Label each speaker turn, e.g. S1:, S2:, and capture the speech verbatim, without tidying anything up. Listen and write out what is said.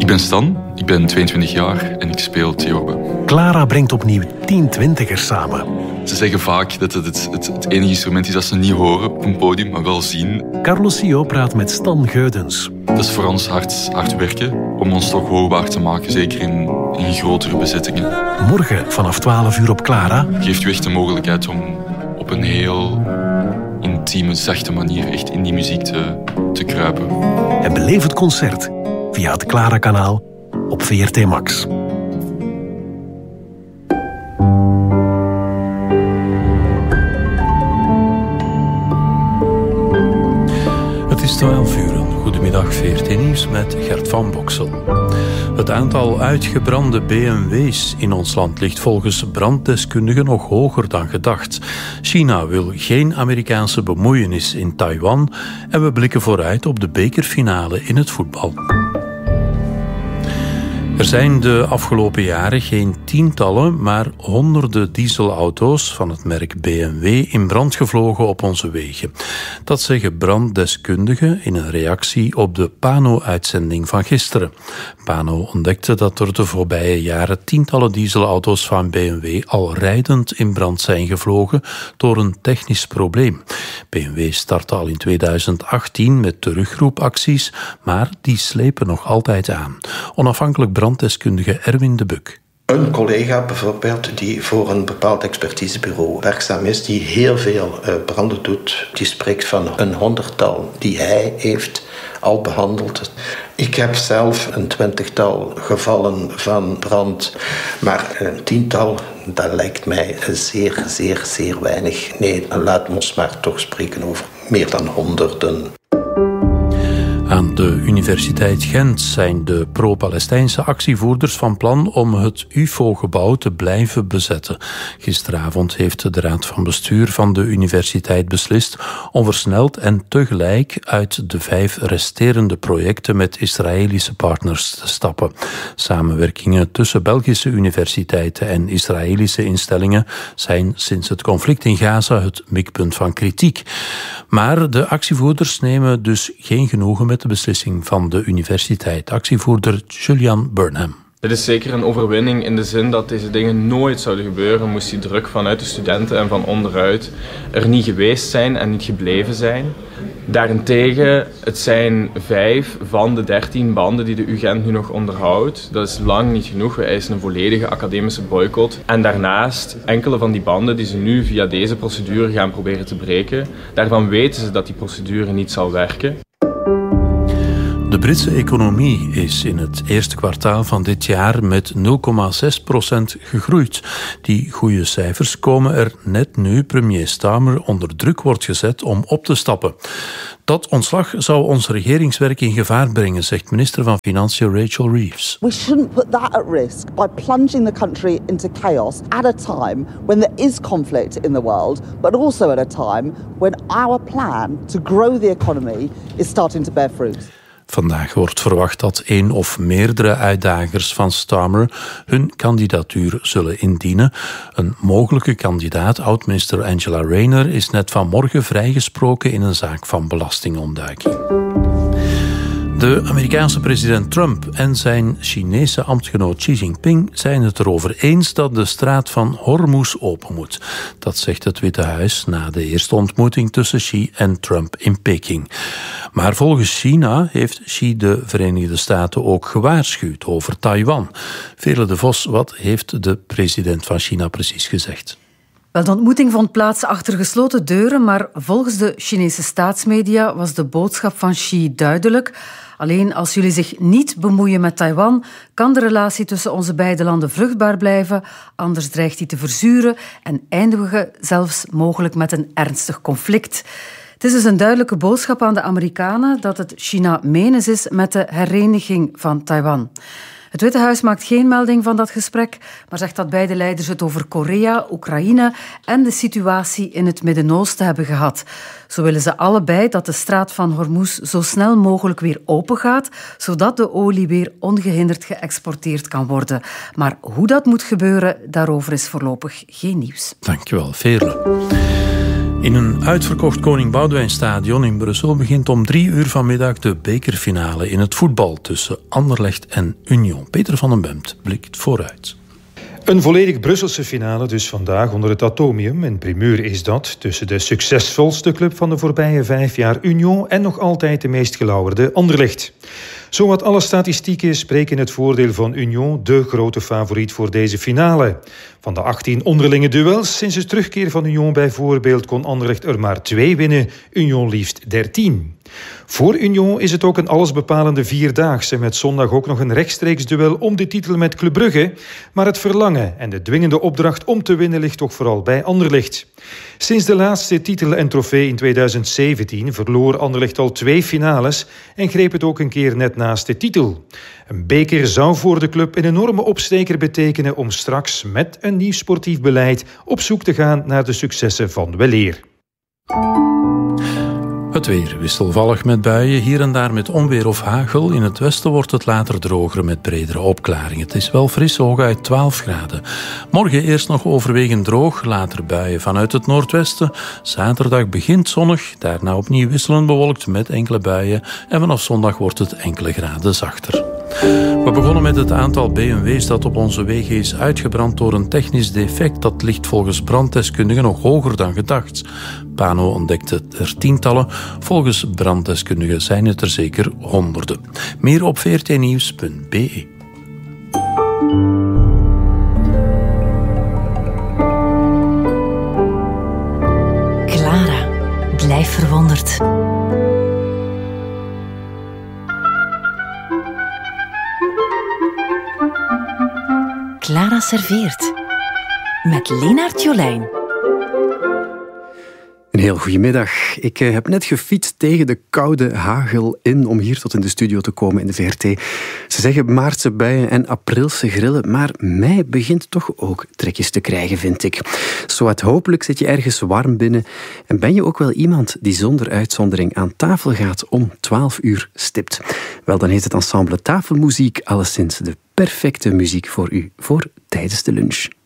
S1: Ik ben Stan, ik ben tweeëntwintig jaar en ik speel theorbe.
S2: Clara brengt opnieuw tien twintigers samen.
S1: Ze zeggen vaak dat het het, het het enige instrument is dat ze niet horen op een podium, maar wel zien.
S2: Carlos Sio praat met Stan Geudens.
S1: Dat is voor ons hard, hard werken om ons toch hoorbaar te maken, zeker in, in grotere bezettingen.
S2: Morgen vanaf twaalf uur op Clara.
S1: Geeft u echt de mogelijkheid om op een heel intieme, zachte manier echt in die muziek te, te kruipen.
S2: En beleef het concert via het Clara-kanaal op V R T Max.
S3: Het is twaalf uur. Goedemiddag, V R T Nieuws met Gert van Boksel. Het aantal uitgebrande B M W's in ons land ligt volgens branddeskundigen nog hoger dan gedacht. China wil geen Amerikaanse bemoeienis in Taiwan en we blikken vooruit op de bekerfinale in het voetbal. Er zijn de afgelopen jaren geen tientallen, maar honderden dieselauto's van het merk B M W in brand gevlogen op onze wegen. Dat zeggen branddeskundigen in een reactie op de Pano-uitzending van gisteren. Pano ontdekte dat er de voorbije jaren tientallen dieselauto's van B M W al rijdend in brand zijn gevlogen door een technisch probleem. B M W startte al in tweeduizend achttien met terugroepacties, maar die slepen nog altijd aan. Onafhankelijk branddeskundige Erwin de Buk.
S4: Een collega bijvoorbeeld die voor een bepaald expertisebureau werkzaam is, die heel veel uh, branden doet, die spreekt van een honderdtal die hij heeft al behandeld. Ik heb zelf een twintigtal gevallen van brand, maar een tiental, dat lijkt mij zeer, zeer, zeer weinig. Nee, laat ons maar toch spreken over meer dan honderden.
S3: Aan de Universiteit Gent zijn de pro-Palestijnse actievoerders van plan om het U F O-gebouw te blijven bezetten. Gisteravond heeft de Raad van Bestuur van de universiteit beslist om versneld en tegelijk uit de vijf resterende projecten met Israëlische partners te stappen. Samenwerkingen tussen Belgische universiteiten en Israëlische instellingen zijn sinds het conflict in Gaza het mikpunt van kritiek. Maar de actievoerders nemen dus geen genoegen met de beslissing van de universiteit. Actievoerder Julian Burnham.
S5: Dit is zeker een overwinning in de zin dat deze dingen nooit zouden gebeuren moest die druk vanuit de studenten en van onderuit er niet geweest zijn en niet gebleven zijn. Daarentegen, het zijn vijf van de dertien banden die de U Gent nu nog onderhoudt. Dat is lang niet genoeg. We eisen een volledige academische boycott. En daarnaast, enkele van die banden die ze nu via deze procedure gaan proberen te breken, daarvan weten ze dat die procedure niet zal werken.
S3: De Britse economie is in het eerste kwartaal van dit jaar met nul komma zes procent gegroeid. Die goede cijfers komen er net nu premier Starmer onder druk wordt gezet om op te stappen. Dat ontslag zou ons regeringswerk in gevaar brengen, zegt minister van Financiën Rachel Reeves.
S6: We shouldn't put that at risk by plunging the country into chaos at a time when there is conflict in the world, but also at a time when our plan to grow the economy is starting to bear fruit.
S3: Vandaag wordt verwacht dat één of meerdere uitdagers van Starmer hun kandidatuur zullen indienen. Een mogelijke kandidaat, oud-minister Angela Rayner, is net vanmorgen vrijgesproken in een zaak van belastingontduiking. De Amerikaanse president Trump en zijn Chinese ambtgenoot Xi Jinping zijn het erover eens dat de straat van Hormuz open moet. Dat zegt het Witte Huis na de eerste ontmoeting tussen Xi en Trump in Peking. Maar volgens China heeft Xi de Verenigde Staten ook gewaarschuwd over Taiwan. Veerle de Vos, wat heeft de president van China precies gezegd?
S7: Wel, de ontmoeting vond plaats achter gesloten deuren, maar volgens de Chinese staatsmedia was de boodschap van Xi duidelijk. Alleen als jullie zich niet bemoeien met Taiwan, kan de relatie tussen onze beide landen vruchtbaar blijven, anders dreigt die te verzuren en eindigen we zelfs mogelijk met een ernstig conflict. Het is dus een duidelijke boodschap aan de Amerikanen dat het China menens is met de hereniging van Taiwan. Het Witte Huis maakt geen melding van dat gesprek, maar zegt dat beide leiders het over Korea, Oekraïne en de situatie in het Midden-Oosten hebben gehad. Zo willen ze allebei dat de straat van Hormuz zo snel mogelijk weer open gaat, zodat de olie weer ongehinderd geëxporteerd kan worden. Maar hoe dat moet gebeuren, daarover is voorlopig geen nieuws.
S3: Dankjewel, Veerle. In een uitverkocht Koning Boudewijnstadion in Brussel begint om drie uur vanmiddag de bekerfinale in het voetbal tussen Anderlecht en Union. Peter van den Bemt blikt vooruit.
S8: Een volledig Brusselse finale dus vandaag onder het Atomium. En primeur is dat tussen de succesvolste club van de voorbije vijf jaar Union en nog altijd de meest gelauwerde Anderlecht. Zowat alle statistieken spreken in het voordeel van Union, de grote favoriet voor deze finale. Van de achttien onderlinge duels sinds de terugkeer van Union bijvoorbeeld kon Anderlecht er maar twee winnen, Union liefst dertien. Voor Union is het ook een allesbepalende vierdaagse met zondag ook nog een rechtstreeks duel om de titel met Club Brugge. Maar het verlangen en de dwingende opdracht om te winnen ligt toch vooral bij Anderlecht. Sinds de laatste titel en trofee in tweeduizend zeventien verloor Anderlecht al twee finales en greep het ook een keer net naast de titel. Een beker zou voor de club een enorme opsteker betekenen om straks met een nieuw sportief beleid op zoek te gaan naar de successen van weleer.
S3: Het weer wisselvallig met buien, hier en daar met onweer of hagel. In het westen wordt het later droger met bredere opklaringen. Het is wel fris, hooguit twaalf graden. Morgen eerst nog overwegend droog, later buien vanuit het noordwesten. Zaterdag begint zonnig, daarna opnieuw wisselend bewolkt met enkele buien. En vanaf zondag wordt het enkele graden zachter. We begonnen met het aantal B M W's dat op onze wegen is uitgebrand door een technisch defect. Dat ligt volgens branddeskundigen nog hoger dan gedacht. Pano ontdekte er tientallen. Volgens branddeskundigen zijn het er zeker honderden. Meer op v r t nieuws punt b e.
S9: Clara, blijf verwonderd. Clara serveert. Met Lenaert Jolijn.
S10: Een heel goedemiddag. Ik uh, heb net gefietst tegen de koude hagel in om hier tot in de studio te komen in de V R T. Ze zeggen maartse buien en aprilse grillen, maar mei begint toch ook trekjes te krijgen, vind ik. Zowat hopelijk zit je ergens warm binnen en ben je ook wel iemand die zonder uitzondering aan tafel gaat om twaalf uur stipt. Wel, dan heeft het ensemble Tafelmuziek alleszins de perfecte muziek voor u voor tijdens de lunch.